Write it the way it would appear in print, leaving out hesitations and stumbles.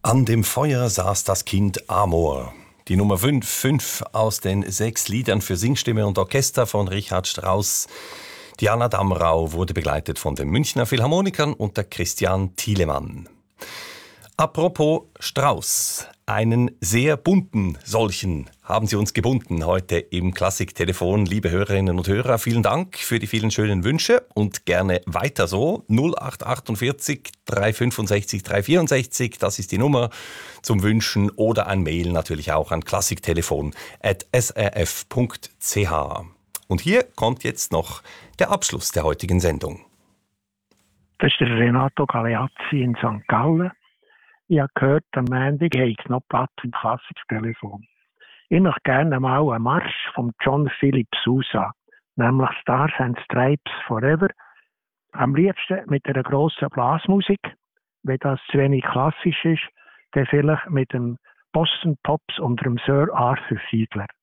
An dem Feuer saß das Kind Amor. Die Nummer 5 aus den 6 Liedern für Singstimme und Orchester von Richard Strauss. Diana Damrau wurde begleitet von den Münchner Philharmonikern und der Christian Thielemann. Apropos Strauss, einen sehr bunten solchen haben Sie uns gebunden heute im Klassiktelefon. Liebe Hörerinnen und Hörer, vielen Dank für die vielen schönen Wünsche und gerne weiter so. 0848 365 364, das ist die Nummer zum Wünschen oder ein Mail natürlich auch an klassiktelefon@srf.ch. Und hier kommt jetzt noch der Abschluss der heutigen Sendung. Das ist der Renato Galeazzi in St. Gallen. Ich habe gehört, am Montag habe ich noch Platz im Klassiktelefon. Ich möchte gerne mal einen Marsch von John Philip Sousa, nämlich Stars and Stripes Forever. Am liebsten mit einer grossen Blasmusik. Wenn das zu wenig klassisch ist, dann vielleicht mit dem Boston Pops unter dem Sir Arthur Fiedler.